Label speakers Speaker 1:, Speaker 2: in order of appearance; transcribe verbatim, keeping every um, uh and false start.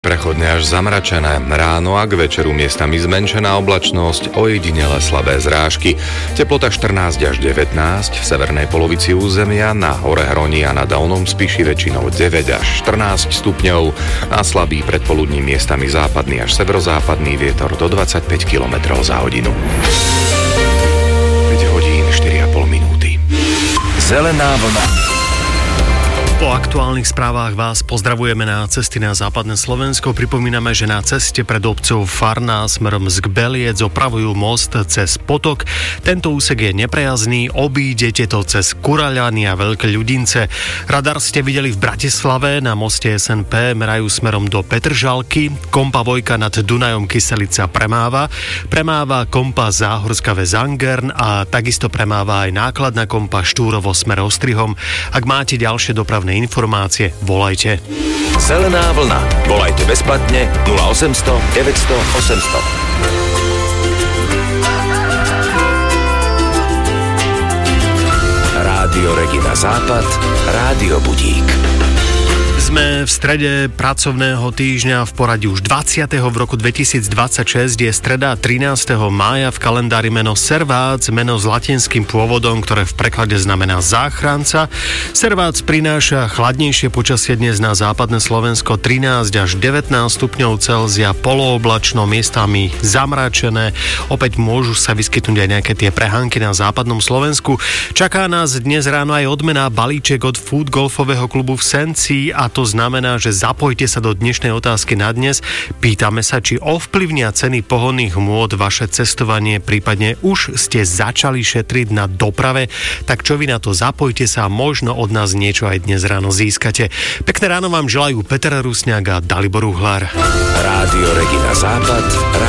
Speaker 1: Prechodne až zamračené, ráno a k večeru miestami zmenšená oblačnosť, ojedinele slabé zrážky. Teplota štrnásť až devätnásť, v severnej polovici územia, na hore Hroni a na Dolnom Spiši väčšinou deväť až štrnásť stupňov, a slabý predpoludním miestami západný až severozápadný vietor do dvadsaťpäť kilometrov za hodinu. päť hodín štyri a pol minúty.
Speaker 2: Zelená vlna.
Speaker 3: Po aktuálnych správach vás pozdravujeme na cesty na západné Slovensko. Pripomíname, že na ceste pred obcov Farná smerom z Gbeliec opravujú most cez potok. Tento úsek je neprejazný, obídete to cez Kuraľany a Veľké Ľudince. Radar ste videli v Bratislave, na moste es en pé merajú smerom do Petržalky. Kompa Vojka nad Dunajom Kyselica premáva. Premáva kompa Záhorská ves Angern a takisto premáva aj nákladná kompa Štúrovo smer Ostrihom. Ak máte ďalšie dopravné informácie, volajte.
Speaker 2: Zelená vlna. Volajte bezplatne nula osemsto deväťsto osemsto. Rádio Regina Západ, Rádio Budík.
Speaker 3: Sme v strede pracovného týždňa v poradí už dvadsiateho v roku dvetisícdvadsaťšesť. Je streda trinásteho mája, v kalendári meno Servác, meno s latinským pôvodom, ktoré v preklade znamená záchranca. Servác prináša chladnejšie počasie dnes na západné Slovensko, trinásť až devätnásť stupňov Celzia, polooblačno, miestami zamračené. Opäť môžu sa vyskytnúť aj nejaké tie prehánky na západnom Slovensku. Čaká nás dnes ráno aj odmena, balíček od Food Golfového klubu v Senci, a to znamená, že zapojte sa do dnešnej otázky na dnes. Pýtame sa, či ovplyvnia ceny pohonných hmôt vaše cestovanie, prípadne už ste začali šetriť na doprave. Tak čo vy na to? Zapojte sa, možno od nás niečo aj dnes ráno získate. Pekné ráno vám želajú Peter Rusňák a Dalibor Uhlar.
Speaker 2: Rádio Regina Západ,